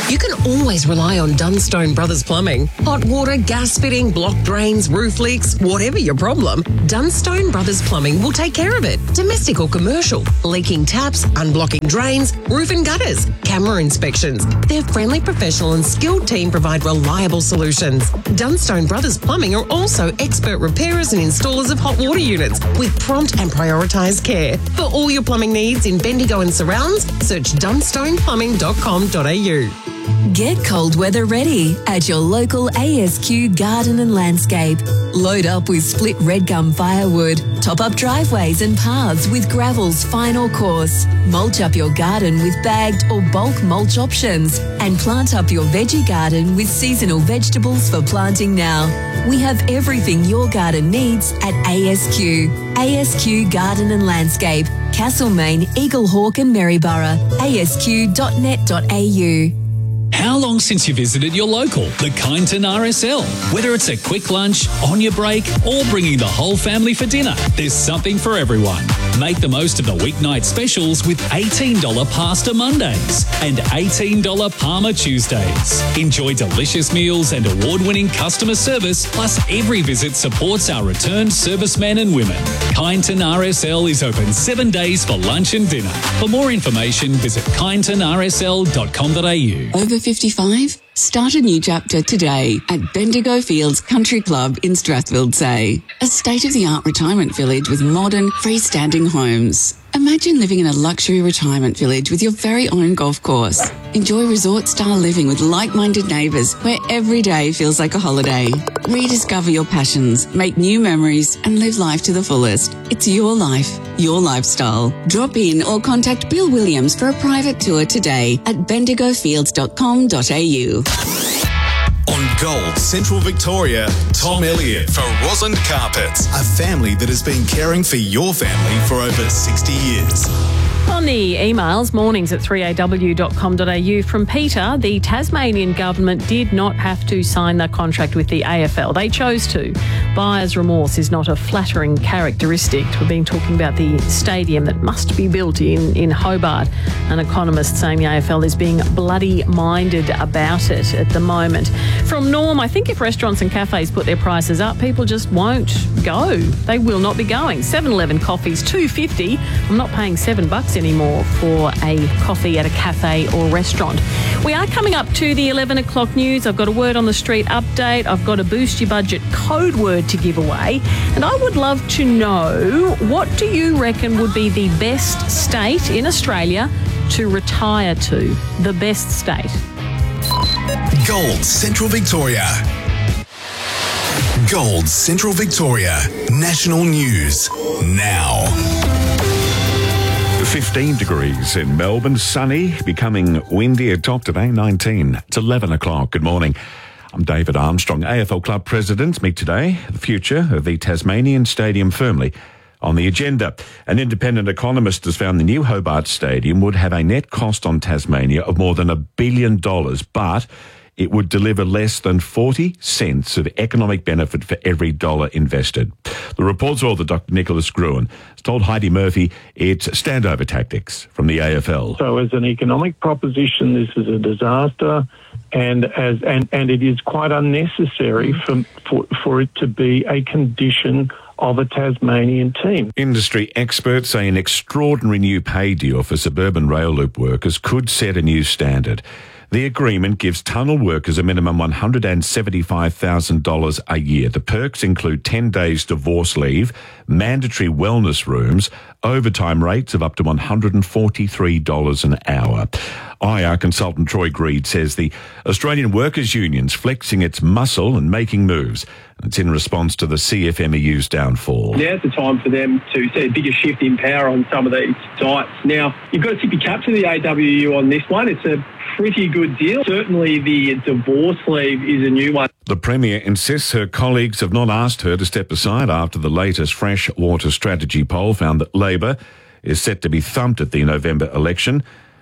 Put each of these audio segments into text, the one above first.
you can always rely on Dunstone Brothers Plumbing. Hot water, gas fitting, block drains, roof leaks, whatever your problem, Dunstone Brothers Plumbing will take care of it. Domestic or commercial, leaking taps, unblocking drains, roof and gutters, camera inspections. Their friendly, professional and skilled team provide reliable solutions. Dunstone Brothers Plumbing are also expert repairers and installers of hot water units with prompt and prioritised care. For all your plumbing needs in Bendigo and surrounds, search dunstoneplumbing.com.au. Get cold weather ready at your local ASQ Garden and Landscape. Load up with split red gum firewood, top up driveways and paths with gravel's final course, mulch up your garden with bagged or bulk mulch options, and plant up your veggie garden with seasonal vegetables for planting now. We have everything your garden needs at ASQ. ASQ Garden and Landscape, Castlemaine, Eaglehawk and Maryborough. asq.net.au. How long since you visited your local, the Kyneton RSL? Whether it's a quick lunch, on your break, or bringing the whole family for dinner, there's something for everyone. Make the most of the weeknight specials with $18 Pasta Mondays and $18 Parma Tuesdays. Enjoy delicious meals and award-winning customer service, plus every visit supports our returned servicemen and women. Kyneton RSL is open 7 days for lunch and dinner. For more information, visit kynetonrsl.com.au. Over 55? Start a new chapter today at Bendigo Fields Country Club in Strathfield. A state-of-the-art retirement village with modern, freestanding homes. Imagine living in a luxury retirement village with your very own golf course. Enjoy resort-style living with like-minded neighbours where every day feels like a holiday. Rediscover your passions, make new memories and live life to the fullest. It's your life, your lifestyle. Drop in or contact Bill Williams for a private tour today at bendigofields.com.au. On Gold Central Victoria, Tom Elliott for Rosalind Carpets, a family that has been caring for your family for over 60 years. On the emails, mornings at 3aw.com.au from Peter, the Tasmanian government did not have to sign the contract with the AFL. They chose to. Buyer's remorse is not a flattering characteristic. We've been talking about the stadium that must be built in Hobart. An economist saying the AFL is being bloody minded about it at the moment. From Norm, I think if restaurants and cafes put their prices up, people just won't go. They will not be going. 7-Eleven coffees, $2.50. I'm not paying $7 anymore for a coffee at a cafe or restaurant. We are coming up to the 11 o'clock news. I've got a word on the street update. I've got a boost your budget code word to give away. And I would love to know, what do you reckon would be the best state in Australia to retire to? The best state. Gold Central Victoria. Gold Central Victoria. National news now. 15 degrees in Melbourne, sunny, becoming windy at top today, 19. It's 11 o'clock. Good morning. I'm David Armstrong, AFL Club President. Meet today, the future of the Tasmanian Stadium firmly on the agenda. An independent economist has found the new Hobart Stadium would have a net cost on Tasmania of more than $1 billion, but it would deliver less than 40 cents of economic benefit for every dollar invested. The report's author, Dr. Nicholas Gruen, has told Heidi Murphy it's standover tactics from the AFL. So as an economic proposition, this is a disaster, and it is quite unnecessary for it to be a condition of a Tasmanian team. Industry experts say an extraordinary new pay deal for suburban rail loop workers could set a new standard. The agreement gives tunnel workers a minimum $175,000 a year. The perks include 10 days divorce leave, mandatory wellness rooms, overtime rates of up to $143 an hour. IR consultant Troy Greed says the Australian Workers' Union's flexing its muscle and making moves. It's in response to the CFMEU's downfall. Now's the time for them to see a bigger shift in power on some of these sites. Now, you've got to tip your cap to the AWU on this one. It's a pretty good deal. Certainly the divorce leave is a new one. The Premier insists her colleagues have not asked her to step aside after the latest Freshwater Strategy poll found that Labor is set to be thumped at the November election.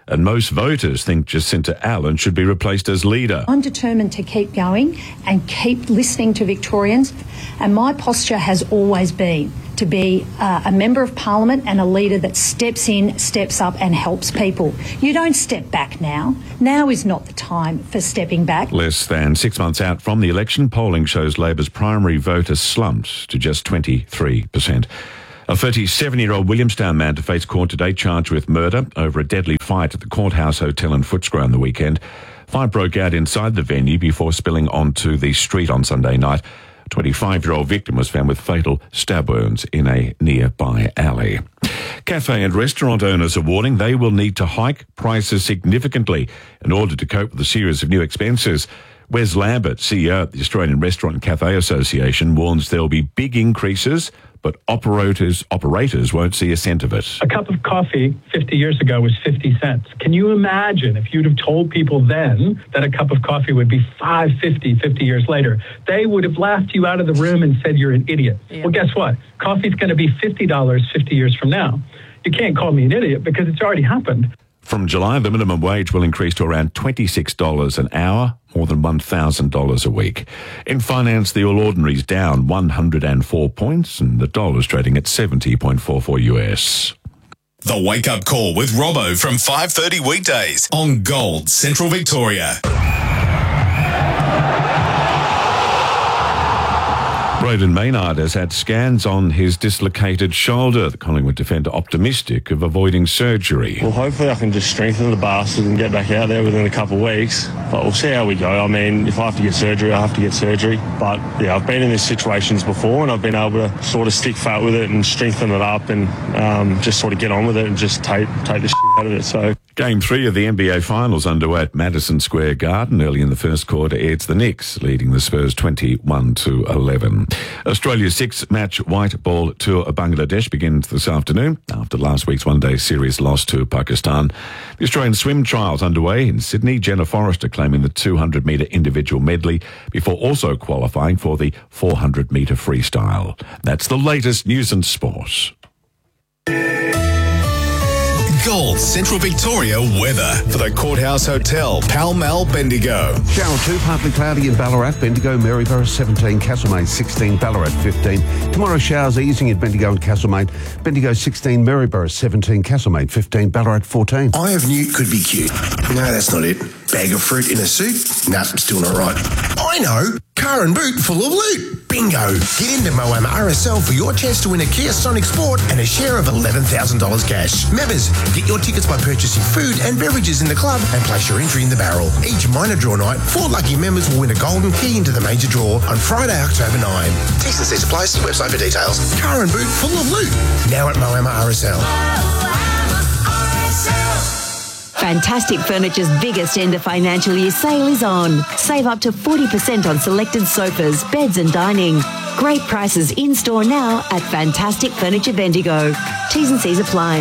And most voters think Jacinta Allen should be replaced as leader. I'm determined to keep going and keep listening to Victorians, and my posture has always been to be a member of Parliament and a leader that steps in, steps up and helps people. You don't step back now. Now is not the time for stepping back. Less than 6 months out from the election, polling shows Labor's primary vote has slumped to just 23%. A 37-year-old Williamstown man to face court today charged with murder over a deadly fight at the Courthouse Hotel in Footscray on the weekend. Fire broke out inside the venue before spilling onto the street on Sunday night. A 25-year-old victim was found with fatal stab wounds in a nearby alley. Cafe and restaurant owners are warning they will need to hike prices significantly in order to cope with a series of new expenses. Wes Lambert, CEO of the Australian Restaurant and Cafe Association, warns there will be big increases, but operators won't see a cent of it. A cup of coffee 50 years ago was 50 cents. Can you imagine if you'd have told people then that a cup of coffee would be $5.50 50 years later? They would have laughed you out of the room and said you're an idiot. Yeah. Well, guess what? Coffee's going to be $50 50 years from now. You can't call me an idiot because it's already happened. From July, the minimum wage will increase to around $26 an hour, more than $1,000 a week. In finance, the All Ordinary's down 104 points and the dollar's trading at 70.44 US. The Wake Up Call with Robbo from 5:30 weekdays on Gold Central Victoria. Braden Maynard has had scans on his dislocated shoulder. The Collingwood defender optimistic of avoiding surgery. Well, hopefully I can just strengthen the bastard and get back out there within a couple of weeks. But we'll see how we go. I mean, if I have to get surgery, I have to get surgery. But yeah, I've been in these situations before and I've been able to sort of stick fat with it and strengthen it up and just sort of get on with it and just take the shit out of it. So Game 3 of the NBA Finals underway at Madison Square Garden. Early in the first quarter, it's the Knicks leading the Spurs 21-11. Australia's 6-match white ball tour of Bangladesh begins this afternoon after last week's one-day series loss to Pakistan. The Australian swim trials underway in Sydney. Jenna Forrester claiming the 200-metre individual medley before also qualifying for the 400-metre freestyle. That's the latest news and sport. Gold Central Victoria weather for the Courthouse Hotel, Pall Mall, Bendigo. Shower 2, partly cloudy in Ballarat, Bendigo, Maryborough 17, Castlemaine 16, Ballarat 15. Tomorrow showers easing in Bendigo and Castlemaine. Bendigo 16, Maryborough 17, Castlemaine 15, Ballarat 14. Eye of Newt could be cute. No, that's not it. Bag of fruit in a suit? Nah, still not right. I know. Car and boot full of loot. Bingo. Get into Moama RSL for your chance to win a Kia Sonic Sport and a share of $11,000 cash. Members, get your tickets by purchasing food and beverages in the club and place your entry in the barrel. Each minor draw night, 4 lucky members will win a golden key into the major draw on Friday, October 9. T's and C's apply. See website for details. Car and boot full of loot. Now at Moama RSL. Fantastic Furniture's biggest end of financial year sale is on. Save up to 40% on selected sofas, beds and dining. Great prices in-store now at Fantastic Furniture Bendigo. T's and C's apply.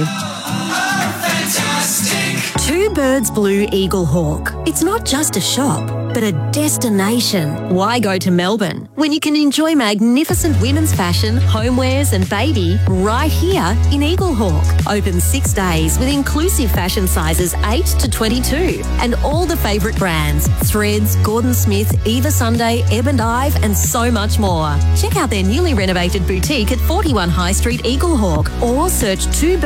Two Birds Blue Eagle Hawk. It's not just a shop, but a destination. Why go to Melbourne when you can enjoy magnificent women's fashion, homewares and baby right here in Eagle Hawk? Open 6 days with inclusive fashion sizes 8 to 22 and all the favourite brands, Threads, Gordon Smith, Eva Sunday, Ebb and Ive and so much more. Check out their newly renovated boutique at 41 High Street, Eagle Hawk, or search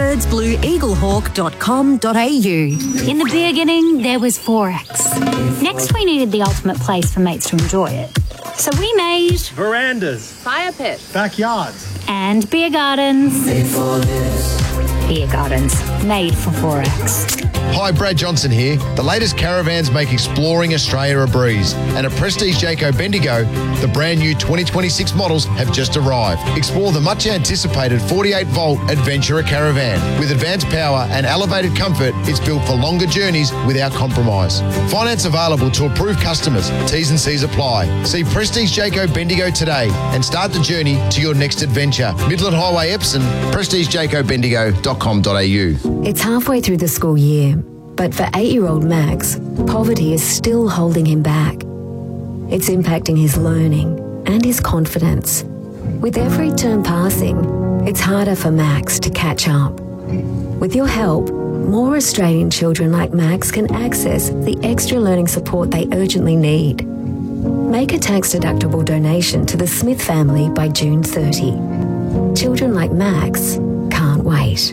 twobirdsblueeaglehawk.com.au. In the beginning, there was Forex. Next, we needed the ultimate place for mates to enjoy it. So we made verandas, fire pits, backyards, and beer gardens. Made for this. Beer gardens, made for Forex. Hi, Brad Johnson here. The latest caravans make exploring Australia a breeze. And at Prestige Jayco Bendigo, the brand new 2026 models have just arrived. Explore the much anticipated 48-volt Adventurer Caravan. With advanced power and elevated comfort, it's built for longer journeys without compromise. Finance available to approved customers. T's and C's apply. See Prestige Jayco Bendigo today and start the journey to your next adventure. Midland Highway Epsom, prestigejaycobendigo.com.au. It's halfway through the school year, but for 8-year-old Max, poverty is still holding him back. It's impacting his learning and his confidence. With every term passing, it's harder for Max to catch up. With your help, more Australian children like Max can access the extra learning support they urgently need. Make a tax-deductible donation to the Smith family by June 30. Children like Max can't wait.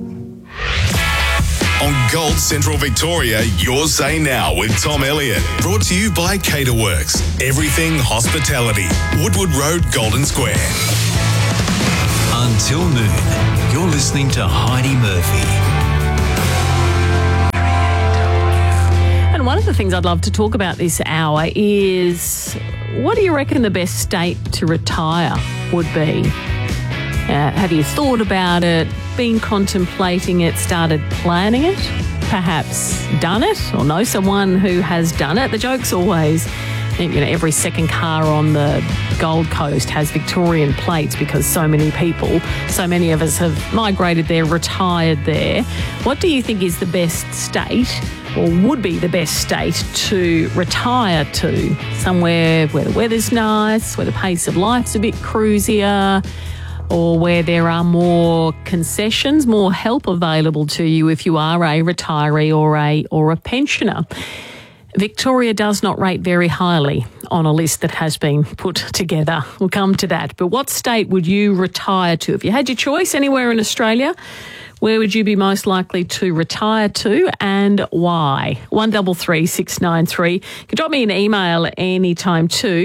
On Gold Central Victoria, your say now with Tom Elliott. Brought to you by Caterworks. Everything hospitality. Woodward Road, Golden Square. Until noon, you're listening to Heidi Murphy. And one of the things I'd love to talk about this hour is, what do you reckon the best state to retire would be? Have you thought about it, been contemplating it, started planning it, perhaps done it, or know someone who has done it? The joke's always, every second car on the Gold Coast has Victorian plates because so many of us have migrated there, retired there. What do you think is the best state, or would be the best state to retire to? Somewhere where the weather's nice, where the pace of life's a bit cruisier, or where there are more concessions, more help available to you if you are a retiree or a pensioner. Victoria does not rate very highly on a list that has been put together. We'll come to that. But what state would you retire to? If you had your choice anywhere in Australia, where would you be most likely to retire to, and why? 133 693. You can drop me an email anytime too,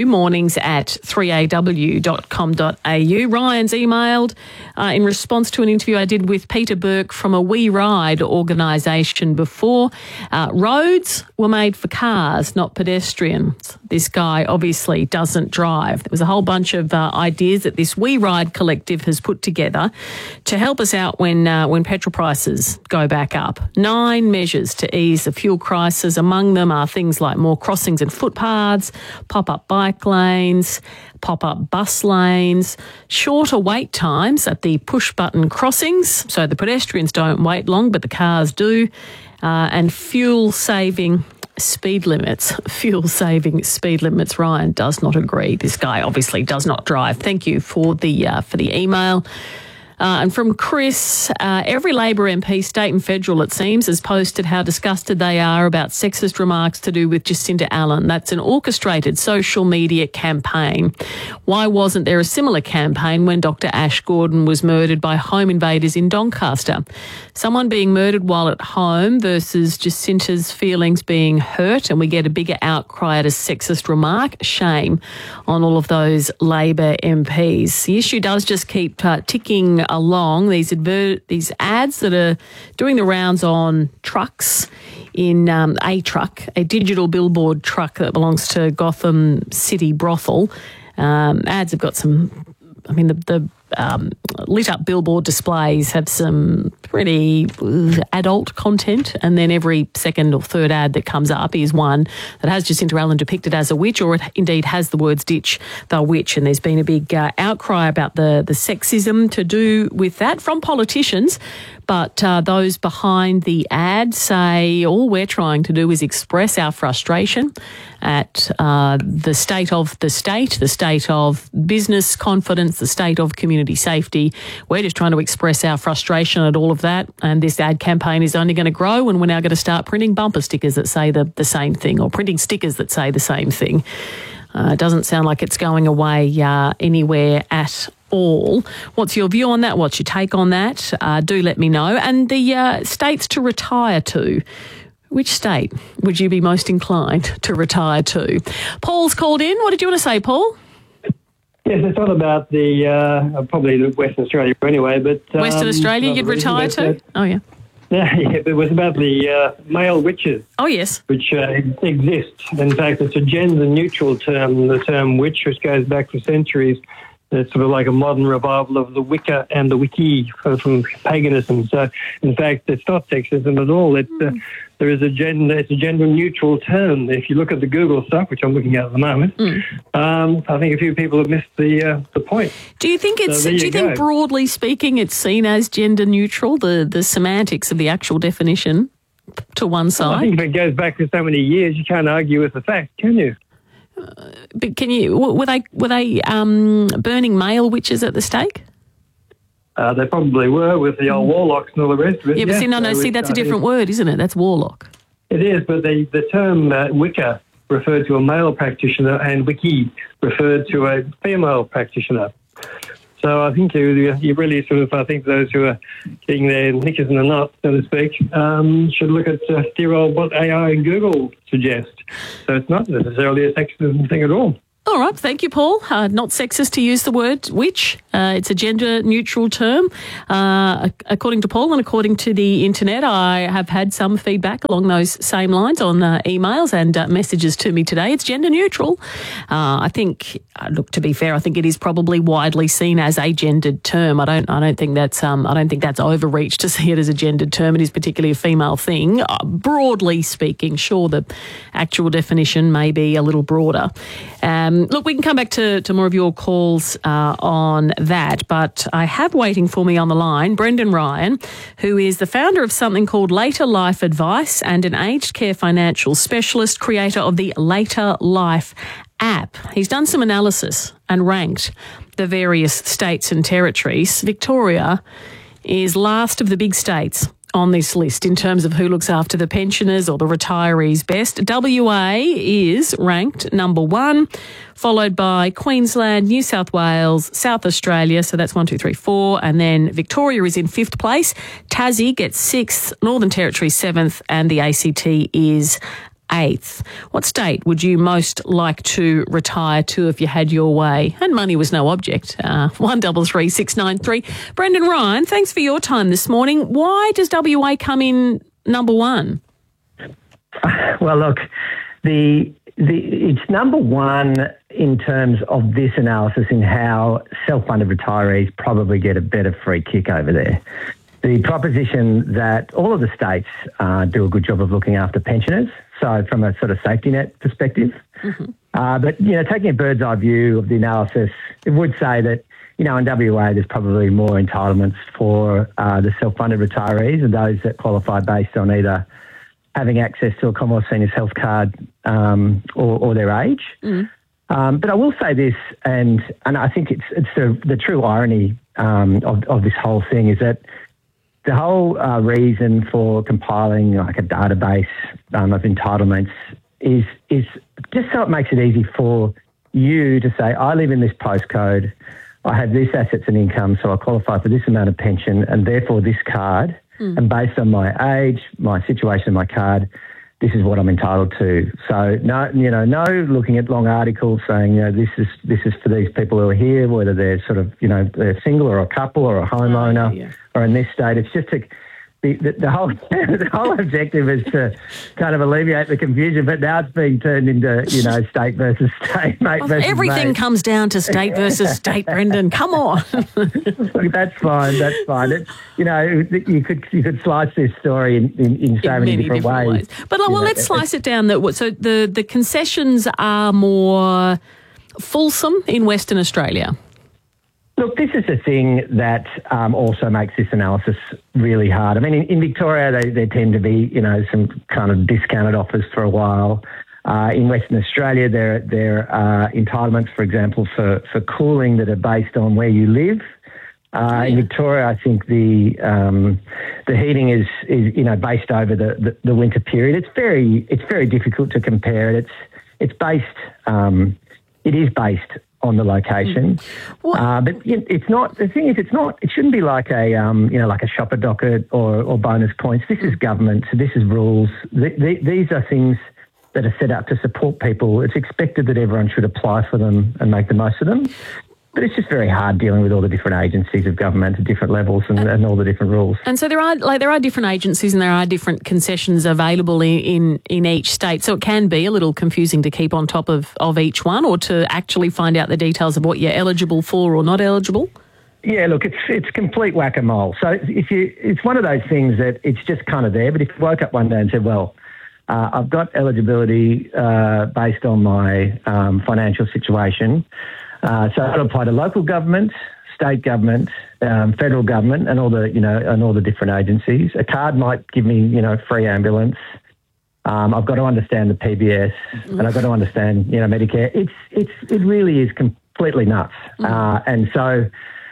mornings@3aw.com.au. Ryan's emailed in response to an interview I did with Peter Burke from a We Ride organisation before. Roads were made for cars, not pedestrians. This guy obviously doesn't drive. There was a whole bunch of ideas that this We Ride collective has put together to help us out when petrol prices go back up. 9 measures to ease the fuel crisis. Among them are things like more crossings and footpaths, pop-up bike lanes, pop-up bus lanes, shorter wait times at the push-button crossings, so the pedestrians don't wait long, but the cars do, and fuel-saving speed limits. Fuel-saving speed limits. Ryan does not agree. This guy obviously does not drive. Thank you for the email. And from Chris, every Labor MP, state and federal, it seems, has posted how disgusted they are about sexist remarks to do with Jacinta Allen. That's an orchestrated social media campaign. Why wasn't there a similar campaign when Dr. Ash Gordon was murdered by home invaders in Doncaster? Someone being murdered while at home versus Jacinta's feelings being hurt, and we get a bigger outcry at a sexist remark. Shame on all of those Labor MPs. The issue does just keep ticking along. These ads that are doing the rounds on trucks, in a digital billboard truck that belongs to Gotham City Brothel. Ads have got some, the lit up billboard displays have some pretty adult content, and then every second or third ad that comes up is one that has Jacinta Allen depicted as a witch, or it indeed has the words "ditch the witch." And there's been a big outcry about the sexism to do with that from politicians. But those behind the ad say all we're trying to do is express our frustration at the state of the state of business confidence, the state of community safety. We're just trying to express our frustration at all of that. And this ad campaign is only going to grow, and we're now going to start printing bumper stickers that say the same thing, or printing stickers that say the same thing. It doesn't sound like it's going away anywhere at all. What's your view on that? What's your take on that? Do let me know. And the states to retire to. Which state would you be most inclined to retire to? Paul's called in. What did you want to say, Paul? Yes, it's not about the, probably Western Australia anyway, but... Western Australia you'd retire to? Oh, yeah. Yeah, it was about the male witches. Oh, yes. Which exist. In fact, it's a gender-neutral term, the term witch, which goes back for centuries. It's sort of like a modern revival of the Wicca and the Wicca from paganism. So, in fact, it's not sexism at all. It's it's a gender-neutral term. If you look at the Google stuff, which I'm looking at the moment, I think a few people have missed the point. Do you think think broadly speaking, it's seen as gender-neutral? The semantics of the actual definition to one side. I think if it goes back to so many years, you can't argue with the fact, can you? But can you? Were they burning male witches at the stake? They probably were with the old warlocks and all the rest of it. Yeah, but that's a different word, isn't it? That's warlock. It is, but the term Wicca referred to a male practitioner and Wiki referred to a female practitioner. So I think you really sort of, I think those who are getting their knickers in a knot, so to speak, should look at dear old what AI and Google suggest. So it's not necessarily a sexist thing at all. All right, thank you, Paul. Not sexist to use the word witch. It's a gender-neutral term. According to Paul and according to the internet, I have had some feedback along those same lines on emails and messages to me today. It's gender-neutral. I think, look, to be fair, I think it is probably widely seen as a gendered term. I don't think that's overreach to see it as a gendered term. It is particularly a female thing. Broadly speaking, sure, the actual definition may be a little broader. Look, we can come back to more of your calls on that, but I have waiting for me on the line Brendan Ryan, who is the founder of something called Later Life Advice and an aged care financial specialist, creator of the Later Life app. He's done some analysis and ranked the various states and territories. Victoria is last of the big states on this list in terms of who looks after the pensioners or the retirees best. WA is ranked number 1, followed by Queensland, New South Wales, South Australia, so that's 1, 2, 3, 4, and then Victoria is in 5th place. Tassie gets 6th, Northern Territory 7th, and the ACT is 8th. What state would you most like to retire to if you had your way? And money was no object. 133 693. Brendan Ryan, thanks for your time this morning. Why does WA come in number 1? Well, look, it's number 1 in terms of this analysis in how self-funded retirees probably get a better free kick over there. The proposition that all of the states do a good job of looking after pensioners, so from a sort of safety net perspective. Mm-hmm. But, taking a bird's eye view of the analysis, it would say that, in WA there's probably more entitlements for the self-funded retirees and those that qualify based on either having access to a Commonwealth Seniors Health Card or their age. Mm. But I will say this, and I think it's the true irony of this whole thing is that the whole reason for compiling like a database of entitlements is just so it makes it easy for you to say, I live in this postcode, I have this assets and income, so I qualify for this amount of pension and therefore this card, and based on my age, my situation, my card, this is what I'm entitled to. So no looking at long articles saying, this is for these people who are here, whether they're sort of, they're single or a couple or a homeowner or in this state. It's just the whole objective is to kind of alleviate the confusion, but now it's being turned into, state versus state, mate versus everything mate. Comes down to state versus state, Brendan. Come on. Look, that's fine. You could slice this story in so many different ways. But let's slice it down. So the concessions are more fulsome in Western Australia. Look, this is the thing that also makes this analysis really hard. I mean, in Victoria, there tend to be, some kind of discounted offers for a while. In Western Australia, there are entitlements, for example, for cooling that are based on where you live. In Victoria, I think the heating is based over the winter period. It's very difficult to compare it. It is based on the location, but it's not. The thing is, it's not. It shouldn't be like a like a shopper docket or bonus points. This is government. So this is rules. These are things that are set up to support people. It's expected that everyone should apply for them and make the most of them. But it's just very hard dealing with all the different agencies of government at different levels and all the different rules. And so there are different agencies and there are different concessions available in each state. So it can be a little confusing to keep on top of each one or to actually find out the details of what you're eligible for or not eligible. Yeah, look, it's complete whack-a-mole. So it's one of those things that it's just kind of there. But if you woke up one day and said, well, I've got eligibility based on my financial situation. So I'll apply to local government, state government, federal government, and all the different agencies. A card might give me, free ambulance. I've got to understand the PBS, and I've got to understand, Medicare. It really is completely nuts. And so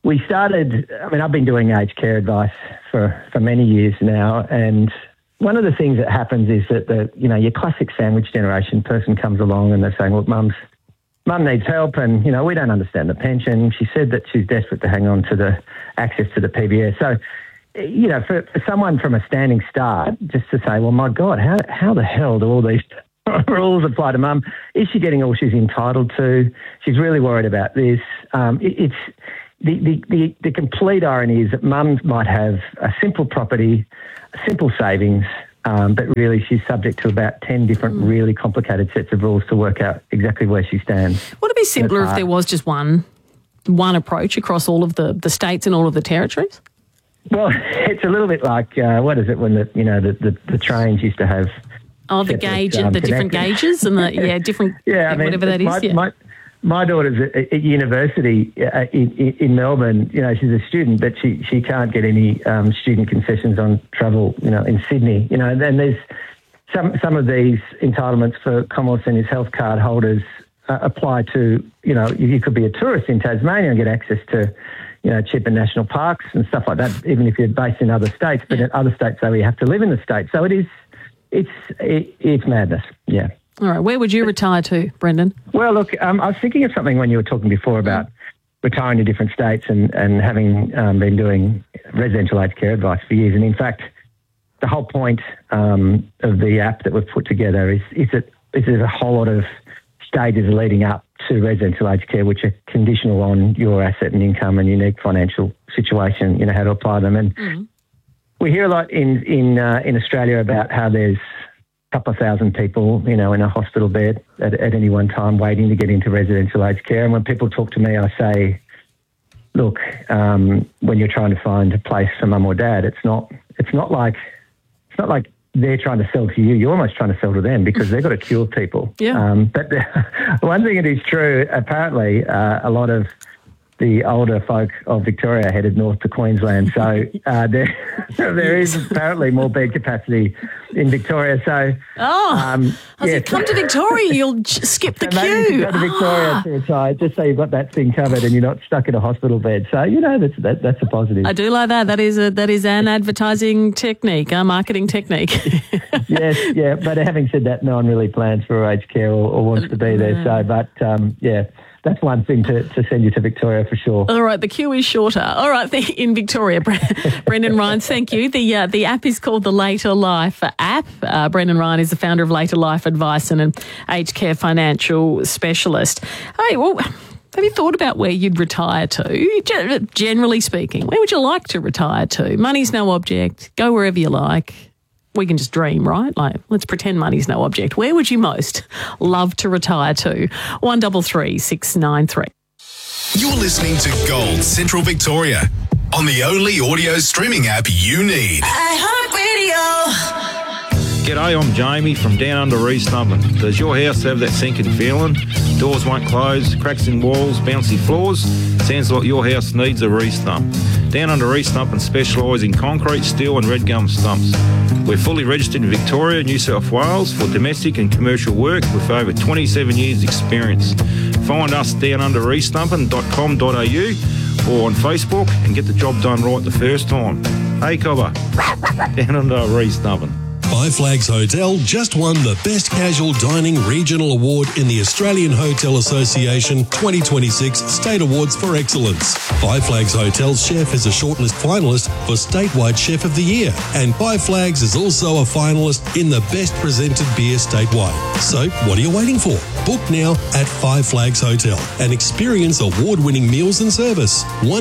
we started, I mean, I've been doing aged care advice for many years now, and one of the things that happens is that your classic sandwich generation person comes along and they're saying, look, Mum needs help, and, we don't understand the pension. She said that she's desperate to hang on to the access to the PBS. So, for someone from a standing start, just to say, well, my God, how the hell do all these rules apply to Mum? Is she getting all she's entitled to? She's really worried about this. It's the complete irony is that Mum might have a simple property, simple savings, but really she's subject to about 10 different really complicated sets of rules to work out exactly where she stands. Would it be simpler if there was just one approach across all of the states and all of the territories? Well, it's a little bit like, what is it, when the trains used to have... Oh, the gauge, the different gauges and different, whatever that is. My daughter's at university in Melbourne. She's a student, but she can't get any student concessions on travel, in Sydney. And there's some of these entitlements for Commonwealth Seniors Health Card holders apply to, you could be a tourist in Tasmania and get access to, cheaper national parks and stuff like that, even if you're based in other states. But in other states, though, you have to live in the state. So it's madness, yeah. All right, where would you retire to, Brendan? Well, look, I was thinking of something when you were talking before about retiring to different states and having been doing residential aged care advice for years. And in fact, the whole point of the app that we've put together is that there's a whole lot of stages leading up to residential aged care, which are conditional on your asset and income and unique financial situation, how to apply them. And we hear a lot in Australia about how there's a couple of thousand people, in a hospital bed at any one time waiting to get into residential aged care. And when people talk to me, I say, look, when you're trying to find a place for mum or dad, it's not like they're trying to sell to you. You're almost trying to sell to them because they've got to cure people. Yeah. But one thing that is true, apparently, a lot of the older folk of Victoria headed north to Queensland. So there is apparently more bed capacity in Victoria. So come to Victoria, you'll skip the queue. Maybe go to Victoria to retire, just so you've got that thing covered and you're not stuck in a hospital bed. So that's a positive. I do like that. That is an advertising technique, a marketing technique. Yes, yeah. But having said that, no one really plans for aged care or wants to be there. So, but that's one thing to send you to Victoria for sure. All right, the queue is shorter. All right, in Victoria, Brendan Ryan, thank you. The app is called the Later Life app. Brendan Ryan is the founder of Later Life Advice and an aged care financial specialist. Hey, well, have you thought about where you'd retire to? Generally speaking, where would you like to retire to? Money's no object. Go wherever you like. We can just dream, right? Like, let's pretend money's no object. Where would you most love to retire to? 133 693. You're listening to Gold Central Victoria on the only audio streaming app you need. iHeartRadio. G'day, I'm Jamie from Down Under Restumpin. Does your house have that sinking feeling? Doors won't close, cracks in walls, bouncy floors? Sounds like your house needs a restump. Down Under Restumpin specialise in concrete, steel and red gum stumps. We're fully registered in Victoria, New South Wales for domestic and commercial work with over 27 years experience. Find us downunderrestumpin.com.au or on Facebook and get the job done right the first time. Hey, Cobber, Down Under Restumpin. Five Flags Hotel just won the Best Casual Dining Regional Award in the Australian Hotel Association 2026 State Awards for Excellence. Five Flags Hotel's chef is a shortlist finalist for Statewide Chef of the Year, and Five Flags is also a finalist in the Best Presented Beer Statewide. So, what are you waiting for? Book now at Five Flags Hotel and experience award-winning meals and service.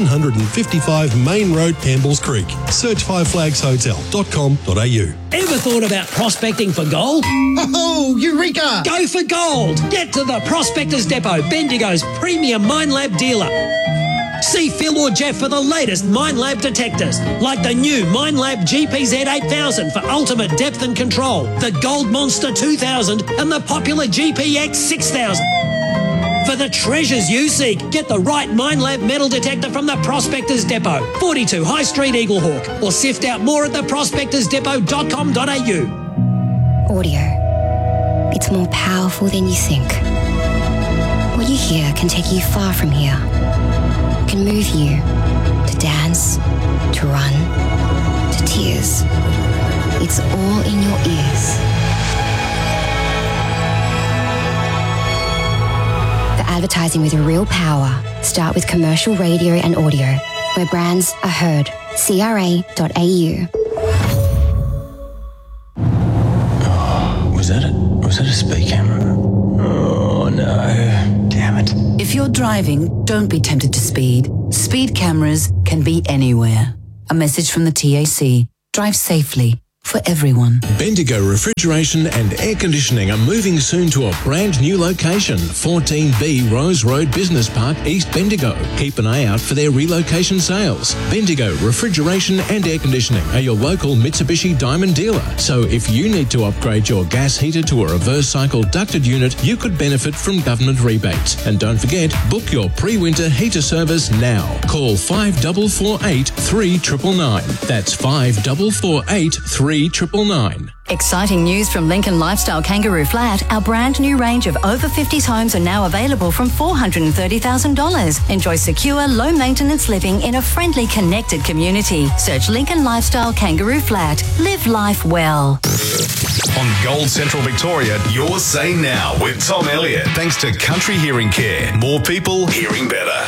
155 Main Road, Campbells Creek. Search fiveflagshotel.com.au. Ever thought about prospecting for gold? Oh, Eureka! Go for gold! Get to the Prospectors Depot, Bendigo's premium Minelab dealer. See Phil or Jeff for the latest Minelab detectors, like the new Minelab GPZ 8000 for ultimate depth and control, the Gold Monster 2000 and the popular GPX 6000. For the treasures you seek, get the right Minelab metal detector from the Prospectors Depot, 42 High Street, Eaglehawk, or sift out more at theprospectorsdepot.com.au. Audio. It's more powerful than you think. What you hear can take you far from here. can move you to dance, to run, to tears. It's all in your ears. For advertising with real power, start with commercial radio and audio, where brands are heard. CRA.au. Was that a speed camera? Oh no. Damn it. If you're driving, don't be tempted to speed. Speed cameras can be anywhere. A message from the TAC. Drive safely. For everyone. Bendigo Refrigeration and Air Conditioning are moving soon to a brand new location, 14B Rose Road Business Park, East Bendigo. Keep an eye out for their relocation sales. Bendigo Refrigeration and Air Conditioning are your local Mitsubishi Diamond dealer. So if you need to upgrade your gas heater to a reverse cycle ducted unit, you could benefit from government rebates. And don't forget, book your pre-winter heater service now. Call 5448 3999. That's 5448 3999. Exciting news from Lincoln Lifestyle Kangaroo Flat. Our brand new range of over 50s homes are now available from $430,000. Enjoy secure, low maintenance living in a friendly, connected community. Search Lincoln Lifestyle Kangaroo Flat. Live life well. On Gold Central Victoria, your say now with Tom Elliott. Thanks to Country Hearing Care. More people hearing better.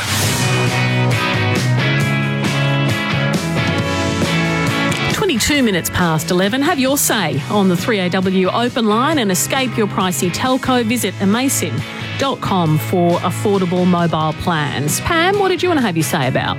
22 minutes past 11. Have your say on the 3AW open line and escape your pricey telco. Visit amazing.com for affordable mobile plans. Pam, what did you want to have your say about?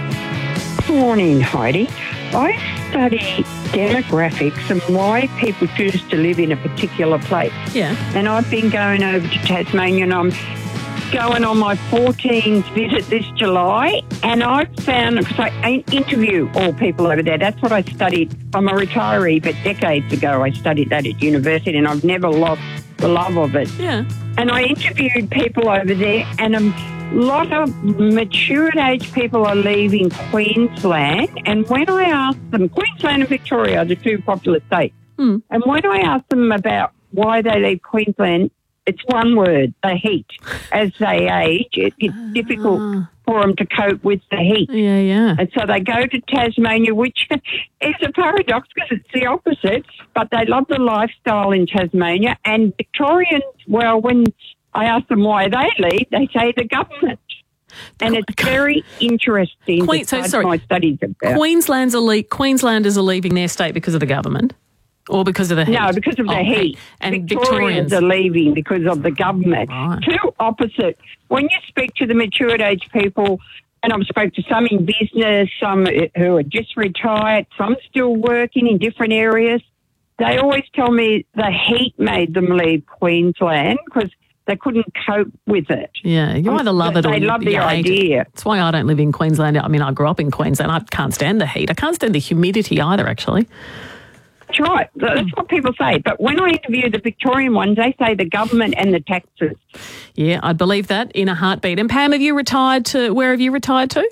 Good morning, Heidi. I study demographics and why people choose to live in a particular place. Yeah. And I've been going over to Tasmania and I'm going on my 14th visit this July, and I've found, because I interview all people over there, that's what I studied. I'm a retiree, but decades ago I studied that at university and I've never lost the love of it. Yeah. And I interviewed people over there, and a lot of matured age people are leaving Queensland, and when I asked them, Queensland and Victoria are the two popular states, and when I asked them about why they leave Queensland, it's one word, the heat. As they age, it's difficult for them to cope with the heat. Yeah, yeah. And so they go to Tasmania, which is a paradox because it's the opposite, but they love the lifestyle in Tasmania. And Victorians, well, when I ask them why they leave, they say the government. And it's very interesting. My studies about. Queenslanders are leaving their state because of the government? Or because of the heat? No, because of the heat. And Victorians are leaving because of the government. Right. Two opposite. When you speak to the matured age people, and I've spoke to some in business, some who are just retired, some still working in different areas, they always tell me the heat made them leave Queensland because they couldn't cope with it. Yeah, you either love it or they love the idea. It. That's why I don't live in Queensland. I mean, I grew up in Queensland. I can't stand the heat. I can't stand the humidity either, actually. That's right. That's what people say. But when I interview the Victorian ones, they say the government and the taxes. Yeah, I believe that in a heartbeat. And Pam, where have you retired to?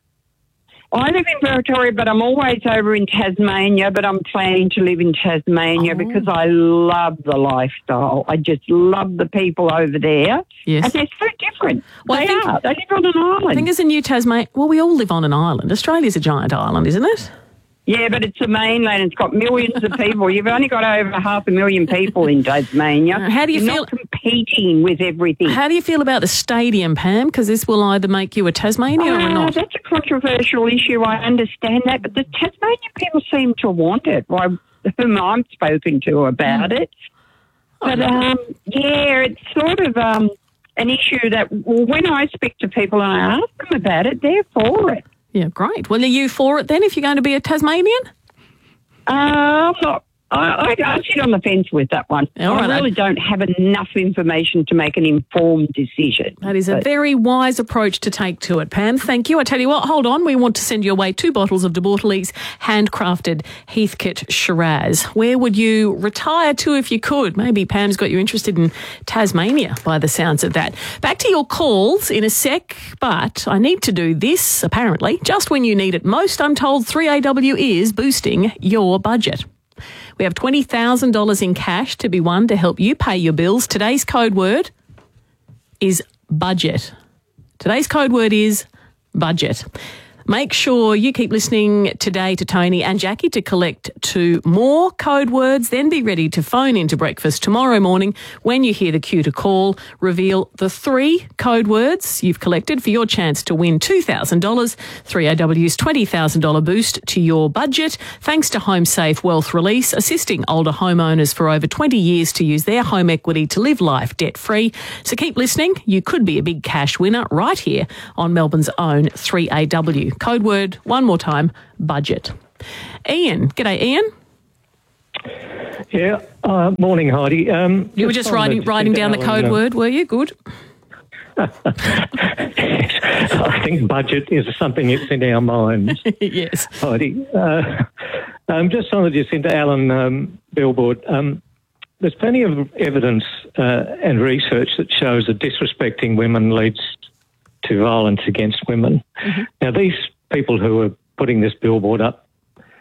I live in Victoria, but I'm always over in Tasmania, but I'm planning to live in Tasmania because I love the lifestyle. I just love the people over there. Yes. And they're so different. Well, they live on an island. I think as a new Tasmania, well, we all live on an island. Australia's a giant island, isn't it? Yeah, but it's a mainland. It's got millions of people. You've only got over 500,000 people in Tasmania. How do you feel? Not competing with everything. How do you feel about the stadium, Pam? Because this will either make you a Tasmanian or not. That's a controversial issue. I understand that, but the Tasmanian people seem to want it. Whom I've spoken to about it. But yeah, it's sort of an issue that when I speak to people and I ask them about it, they're for it. Yeah, great. Well, are you for it then if you're going to be a Tasmanian? I'm not. I sit on the fence with that one. I really don't have enough information to make an informed decision. That is a very wise approach to take to it, Pam. Thank you. I tell you what, hold on. We want to send you away 2 bottles of De Bortoli's handcrafted Heathcote Shiraz. Where would you retire to if you could? Maybe Pam's got you interested in Tasmania by the sounds of that. Back to your calls in a sec, but I need to do this, apparently, just when you need it most. I'm told 3AW is boosting your budget. We have $20,000 in cash to be won to help you pay your bills. Today's code word is budget. Today's code word is budget. Make sure you keep listening today to Tony and Jackie to collect 2 more code words. Then be ready to phone into breakfast tomorrow morning when you hear the cue to call. Reveal the 3 code words you've collected for your chance to win $2,000, 3AW's $20,000 boost to your budget. Thanks to HomeSafe Wealth Release, assisting older homeowners for over 20 years to use their home equity to live life debt-free. So keep listening. You could be a big cash winner right here on Melbourne's own 3AW. Code word, one more time, budget. Ian. G'day, Ian. Yeah, morning, Heidi. You were just writing down the code word, were you? Good. I think budget is something that's in our minds. Yes. Heidi. Just wanted to send to Alan billboard. There's plenty of evidence and research that shows that disrespecting women leads to violence against women. Mm-hmm. Now, these people who are putting this billboard up